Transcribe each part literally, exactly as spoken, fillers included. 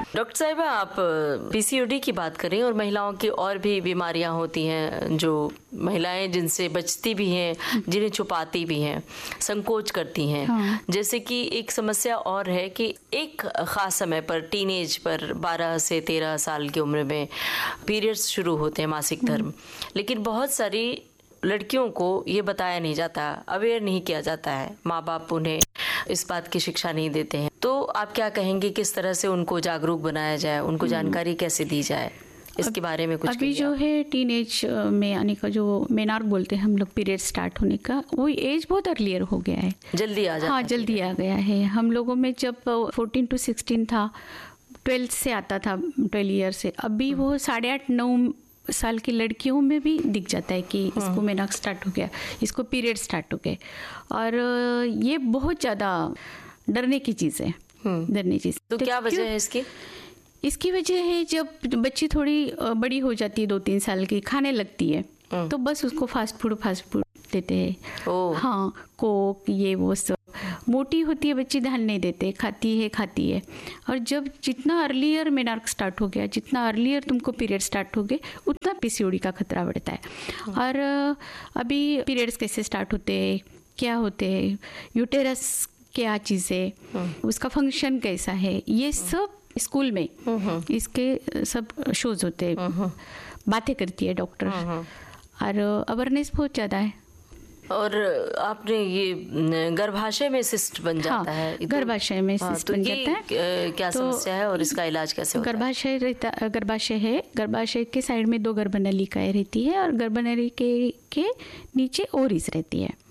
Doctor साहिबा, आप PCOD की बात करें और महिलाओं की और भी बीमारियां होती हैं जो महिलाएं जिनसे बचती भी हैं, जिन्हें छुपाती भी हैं, संकोच करती हैं। हाँ। जैसे कि एक समस्या और है कि एक खास समय पर, टीनेज पर, बारह से तेरह साल की उम्र में पीरियड्स शुरू होते हैं, मासिक धर्म, लेकिन बहुत सारी लड़कियों को ये बताया नहीं जाता, अवेयर नहीं किया जाता है, माँ बाप उन्हें इस बात की शिक्षा नहीं देते हैं। तो आप क्या कहेंगे, किस तरह से उनको जागरूक बनाया जाए, उनको जानकारी कैसे दी जाए, इसके बारे में कुछ? अभी जो है टीनेज में आने का, जो मेनार्क बोलते हैं हम लोग, पीरियड स्टार्ट होने का, वो एज बहुत अर्लियर हो गया है, जल्दी आ जाता हाँ जल्दी आ गया है। हम लोगों में जब फोर्टीन टू सिक्सटीन था, ट्वेल्थ से आता था, ट्वेल्व ईयर से, अभी वो साढ़े आठ नौ साल की लड़कियों में भी दिख जाता है कि इसको मेनार्क स्टार्ट हो गया, इसको पीरियड स्टार्ट हो गए। और ये बहुत ज़्यादा डरने की चीज़ है, डरने की चीज़। तो, तो क्या वजह है इसकी? इसकी वजह है जब बच्ची थोड़ी बड़ी हो जाती है, दो तीन साल की, खाने लगती है, तो बस उसको फास्ट फूड फास्ट फूड देते हैं। हाँ, कोक ये वो सब। मोटी होती है बच्ची, ध्यान नहीं देते, खाती है खाती है। और जब जितना अर्लियर मेनार्क स्टार्ट हो गया, जितना अर्लियर तुमको पीरियड स्टार्ट हो गए, उतना पीसीओडी का खतरा बढ़ता है। और अभी पीरियड्स कैसे स्टार्ट होते हैं, क्या होते हैं, यूटेरस क्या चीज़ है, उसका फंक्शन कैसा है, ये सब स्कूल में इसके सब शोज होते हैं, बातें करती है डॉक्टर, और अवेयरनेस बहुत ज़्यादा है। और आपने ये गर्भाशय में सिस्ट बन जाता है? हाँ, गर्भाशय में हाँ, सिस्ट तो बन जाता है। क्या तो समस्या है और इसका इलाज कैसे होता है? गर्भाशय रहता गर्भाशय है, गर्भाशय के साइड में दो गर्भनलिकाएं रहती है और गर्भनलिका के नीचे ओवरीज रहती है।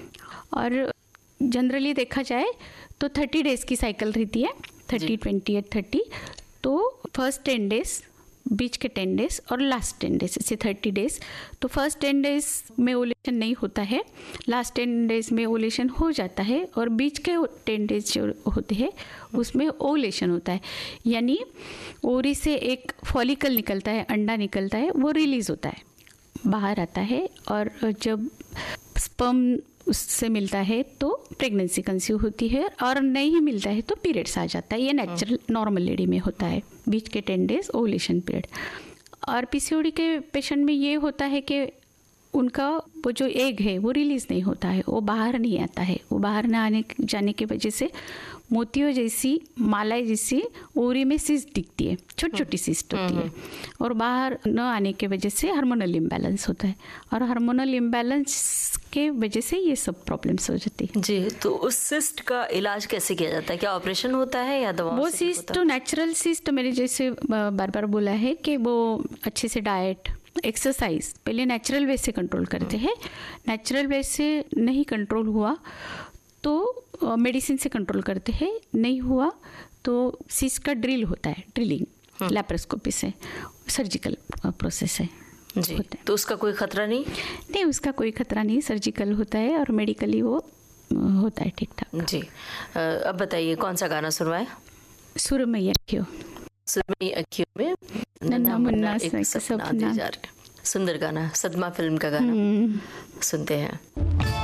और जनरली देखा जाए तो थर्टी डेज की साइकिल रहती है, थर्टी ट्वेंटी एट थर्टी। तो फर्स्ट टेन डेज, बीच के टेन डेज और लास्ट टेन डेज, ऐसे थर्टी डेज। तो फर्स्ट टेन डेज में ओवुलेशन नहीं होता है, लास्ट टेन डेज में ओवुलेशन हो जाता है, और बीच के टेन डेज जो होते हैं उसमें ओवुलेशन होता है। यानी ओवरी से एक फॉलिकल निकलता है, अंडा निकलता है, वो रिलीज होता है, बाहर आता है। और जब स्पर्म उससे मिलता है तो प्रेगनेंसी कंसीव होती है, और नहीं मिलता है तो पीरियड्स आ जाता है। ये नेचुरल नॉर्मल लेडी में होता है, बीच के टेन डेज ओवुलेशन पीरियड। और पीसीओडी के पेशेंट में ये होता है कि उनका वो जो एग है वो रिलीज़ नहीं होता है, वो बाहर नहीं आता है। वो बाहर ना आने जाने की वजह से मोतियों जैसी, माला जैसी ओवरी में सिस्ट दिखती है, छोटी छोटी सिस्ट होती है, और बाहर न आने की वजह से हार्मोनल इम्बैलेंस होता है, और हार्मोनल इम्बैलेंस के वजह से ये सब प्रॉब्लम्स हो जाती है। जी, तो उस सिस्ट का इलाज कैसे किया जाता है? क्या ऑपरेशन होता है या दवा? वो सिस्ट तो नेचुरल सिस्ट, मैंने जैसे बार बार बोला है कि वो अच्छे से डाइट, एक्सरसाइज पहले नेचुरल वे से कंट्रोल करते हैं। नेचुरल वे से नहीं कंट्रोल हुआ तो मेडिसिन से कंट्रोल करते हैं, नहीं हुआ तो सिस्ट का ड्रिल होता है, ड्रिलिंग लैप्रोस्कोपी से, सर्जिकल प्रोसेस है जी। तो उसका कोई खतरा नहीं? नहीं, उसका कोई खतरा नहीं, सर्जिकल होता है और मेडिकली वो होता है ठीक ठाक। जी, अब बताइए कौन सा गाना सुनवाए? सुरमई अखियों। सुरमई अखियों में नन्हा मुन्ना एक सपना दे जा रहे। सुंदर गाना, सदमा फिल्म का गाना, सुनते हैं।